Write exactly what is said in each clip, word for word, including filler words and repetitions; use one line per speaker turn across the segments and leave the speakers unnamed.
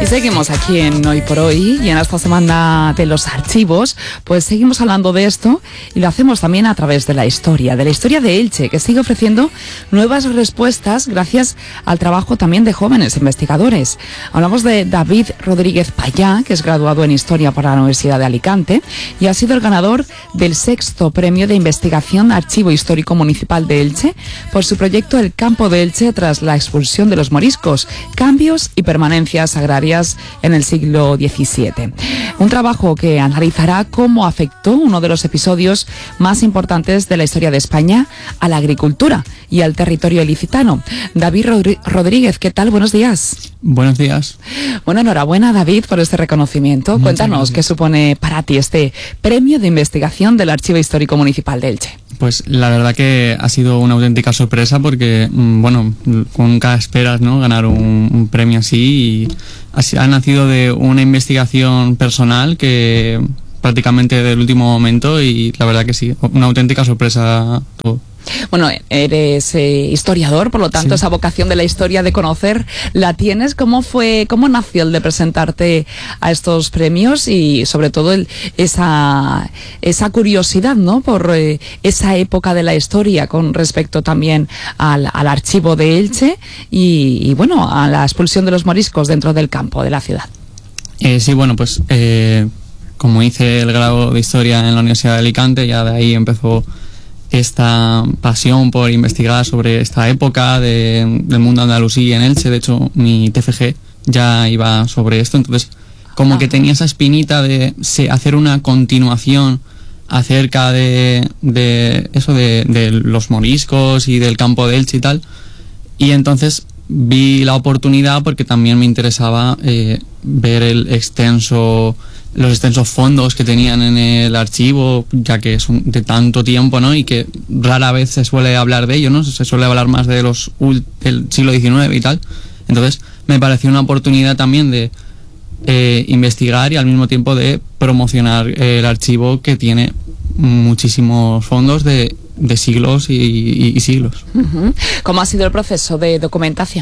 Seguimos aquí en Hoy por Hoy y en esta semana de los archivos, pues seguimos hablando de esto y lo hacemos también a través de la historia, de la historia de Elche, que sigue ofreciendo nuevas respuestas gracias al trabajo también de jóvenes investigadores. Hablamos de David Rodríguez Payá, que es graduado en Historia por la Universidad de Alicante y ha sido el ganador del sexto premio de investigación Archivo Histórico Municipal de Elche por su proyecto El Campo de Elche tras la expulsión de los moriscos, cambios y permanencias agrarias en el siglo diecisiete. Un trabajo que analizará cómo afectó uno de los episodios más importantes de la historia de España a la agricultura y al territorio ilicitano. David Rodri- Rodríguez, ¿qué tal? Buenos días.
Buenos días.
Bueno, enhorabuena, David, por este reconocimiento.
Muchas
Cuéntanos
gracias.
qué supone para ti este premio de investigación del Archivo Histórico Municipal de Elche.
Pues la verdad que ha sido una auténtica sorpresa porque, mm, bueno, nunca esperas, ¿no?, ganar un, un premio así y así, ha nacido de una investigación personal que prácticamente del último momento y la verdad que sí, una auténtica sorpresa todo.
Bueno, eres eh, historiador, por lo tanto,
Sí.
esa vocación de la historia, de conocer, la tienes. ¿Cómo fue, cómo nació el de presentarte a estos premios y sobre todo el, esa, esa curiosidad, ¿no?, por eh, esa época de la historia con respecto también al, al archivo de Elche y, y, bueno, a la expulsión de los moriscos dentro del campo de la ciudad?
Eh, sí, bueno, pues eh, como hice el grado de Historia en la Universidad de Alicante, ya de ahí empezó esta pasión por investigar sobre esta época de, del mundo andalusí en Elche. De hecho, mi T F G ya iba sobre esto, entonces como
Ajá.
que tenía esa espinita de se, hacer una continuación acerca de, de eso de, de los moriscos y del campo de Elche y tal, y entonces vi la oportunidad porque también me interesaba eh, ver el extenso los extensos fondos que tenían en el archivo, ya que son de tanto tiempo, ¿no?, y que rara vez se suele hablar de ello, ¿no? Se suele hablar más de los ult- del siglo diecinueve y tal. Entonces me pareció una oportunidad también de eh, investigar y al mismo tiempo de promocionar el archivo, que tiene muchísimos fondos de, de siglos y, y, y siglos.
Uh-huh. ¿Cómo ha sido el proceso de documentación?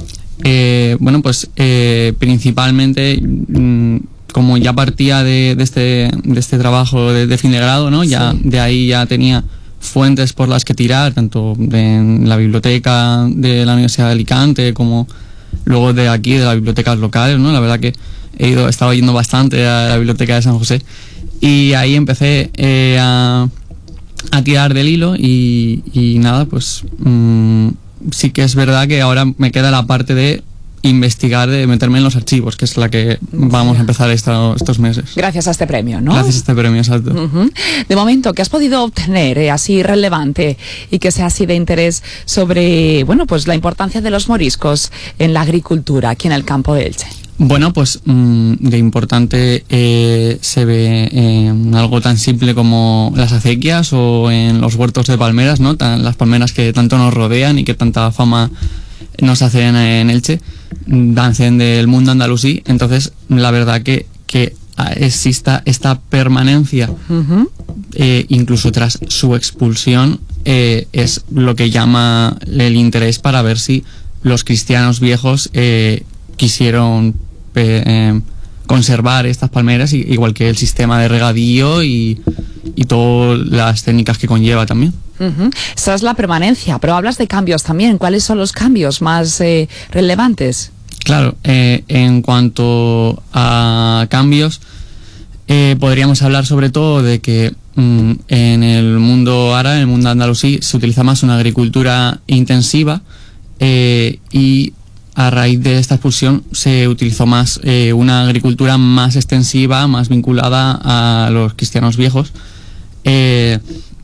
Eh, bueno, pues eh, principalmente... Mm, como ya partía de, de, este, de este trabajo de, de fin de grado, ¿no? Ya
Sí.
de ahí ya tenía fuentes por las que tirar, tanto de en la biblioteca de la Universidad de Alicante como luego de aquí, de las bibliotecas locales, ¿no? La verdad que he ido, he estado yendo bastante a la biblioteca de San José y ahí empecé eh, a, a tirar del hilo y, y nada, pues mmm, sí que es verdad que ahora me queda la parte de investigar, de meterme en los archivos, que es la que vamos a empezar esta, estos meses.
Gracias a este premio, ¿no?
Gracias a este premio, exacto.
Uh-huh. De momento, ¿qué has podido obtener eh, así relevante y que sea así de interés sobre, bueno, pues la importancia de los moriscos en la agricultura aquí en el campo de Elche?
Bueno, pues mmm, de importante eh, se ve en algo tan simple como las acequias o en los huertos de palmeras, ¿no? Tan, las palmeras que tanto nos rodean y que tanta fama nos hacen en Elche, nacen del mundo andalusí. Entonces la verdad que, que exista esta permanencia
Uh-huh.
eh, incluso tras su expulsión eh, es lo que llama el interés para ver si los cristianos viejos eh, quisieron eh, eh, conservar estas palmeras, igual que el sistema de regadío y, y todas las técnicas que conlleva también.
Uh-huh. Esa es la permanencia, pero hablas de cambios también. ¿Cuáles son los cambios más eh, relevantes?
Claro, eh, en cuanto a cambios, eh, podríamos hablar sobre todo de que mm, en el mundo árabe, en el mundo andalusí, se utiliza más una agricultura intensiva eh, y a raíz de esta expulsión se utilizó más eh, una agricultura más extensiva, más vinculada a los cristianos viejos. Eh,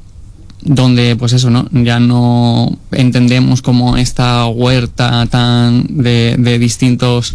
donde pues eso, ¿no? Ya no entendemos como esta huerta tan de, de distintos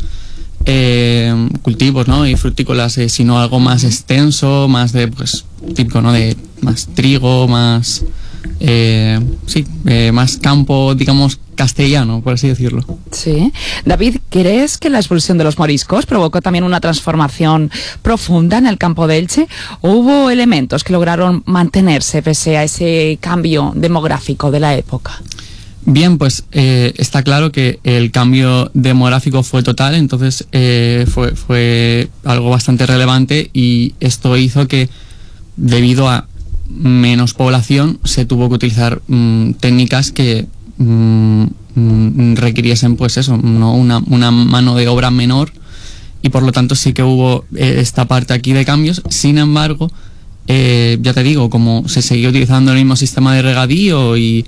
eh, cultivos, ¿no?, y frutícolas, eh, sino algo más extenso, más de pues típico, ¿no?, de más trigo, más eh, sí, eh, más campo, digamos, castellano, por así decirlo.
Sí. David, ¿crees que la expulsión de los moriscos provocó también una transformación profunda en el campo de Elche? ¿O hubo elementos que lograron mantenerse pese a ese cambio demográfico de la época?
Bien, pues eh, está claro que el cambio demográfico fue total, entonces eh, fue, fue algo bastante relevante, y esto hizo que, debido a menos población, se tuvo que utilizar mmm, técnicas que mmm, mmm, requiriesen, pues eso, ¿no? una, una mano de obra menor, y por lo tanto sí que hubo eh, esta parte aquí de cambios. Sin embargo, eh, ya te digo, como se seguía utilizando el mismo sistema de regadío y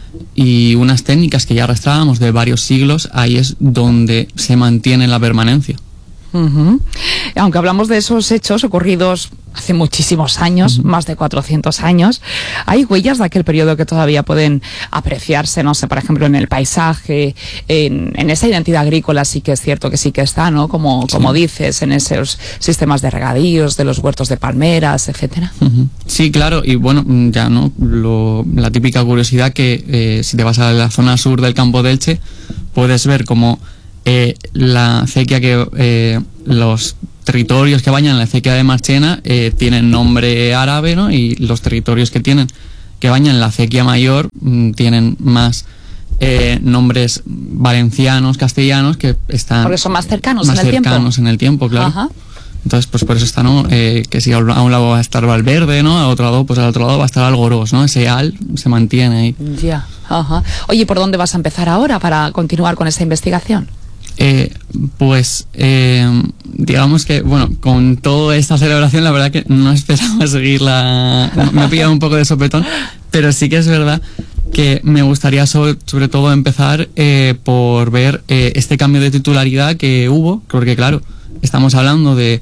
y unas técnicas que ya arrastrábamos de varios siglos, ahí es donde se mantiene la permanencia.
Uh-huh. Aunque hablamos de esos hechos ocurridos hace muchísimos años, uh-huh. más de cuatrocientos años, hay huellas de aquel periodo que todavía pueden apreciarse, no sé, por ejemplo, en el paisaje, en, en esa identidad agrícola sí que es cierto que sí que está, ¿no? Como, sí. como dices, en esos sistemas de regadíos, de los huertos de palmeras, etcétera.
Uh-huh. Sí, claro, y bueno, ya no, Lo, la típica curiosidad que eh, si te vas a la zona sur del campo de Elche, puedes ver como Eh, la acequia que eh, los territorios que bañan la acequia de Marchena eh, tienen nombre árabe, ¿no? Y los territorios que tienen que bañan la acequia mayor mmm, tienen más eh, nombres valencianos, castellanos, que están
porque son más cercanos
más
en el
cercanos
tiempo.
en el tiempo, claro. Ajá. Entonces, pues por eso está, ¿no? Eh, que si a un lado va a estar Valverde, ¿no? A otro lado, pues al otro lado va a estar Algorós, ¿no? Ese al se mantiene ahí.
Ya. Ajá. Oye, ¿por dónde vas a empezar ahora para continuar con esa investigación?
Eh, pues eh, digamos que, bueno, con toda esta celebración la verdad que no esperaba seguirla, me ha pillado un poco de sopetón, pero sí que es verdad que me gustaría sobre, sobre todo empezar eh, por ver eh, este cambio de titularidad que hubo, porque claro, estamos hablando de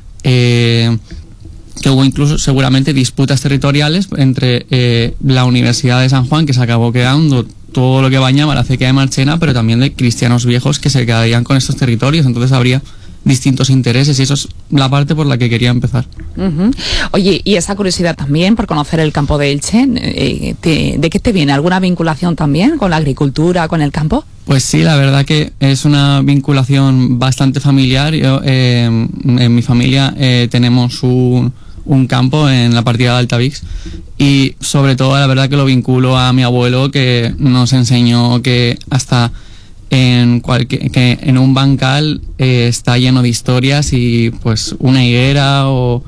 eh, que hubo incluso seguramente disputas territoriales entre eh, la Universidad de San Juan, que se acabó quedando todo lo que bañaba la acequia de Marchena, pero también de cristianos viejos que se quedarían con estos territorios, entonces habría distintos intereses, y eso es la parte por la que quería empezar.
Uh-huh. Oye, y esa curiosidad también por conocer el campo de Elche, eh, te, ¿de qué te viene? ¿Alguna vinculación también con la agricultura, con el campo?
Pues sí, la verdad que es una vinculación bastante familiar. Yo, eh, en mi familia eh, tenemos un, un campo en la partida de Altavix, y sobre todo la verdad que lo vinculo a mi abuelo, que nos enseñó que hasta en cualquier, que en un bancal eh, está lleno de historias, y pues una higuera o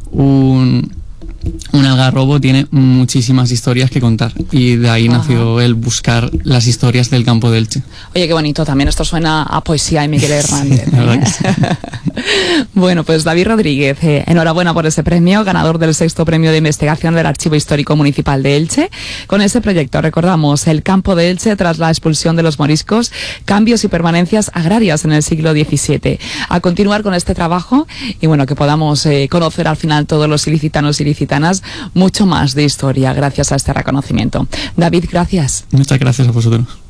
un, un algarrobo tiene muchísimas historias que contar, y de ahí Ajá. nació el buscar las historias del campo de Elche.
Oye, qué bonito, también esto suena a poesía de Miguel Hernández.
Sí, ¿eh? Sí.
Bueno, pues David Rodríguez, eh, enhorabuena por ese premio, ganador del sexto premio de investigación del Archivo Histórico Municipal de Elche. Con ese proyecto, recordamos, el campo de Elche tras la expulsión de los moriscos, cambios y permanencias agrarias en el siglo diecisiete. A continuar con este trabajo, y bueno, que podamos eh, conocer al final todos los ilicitanos y ilicitanas mucho más de historia gracias a este reconocimiento. David, gracias.
Muchas gracias a vosotros.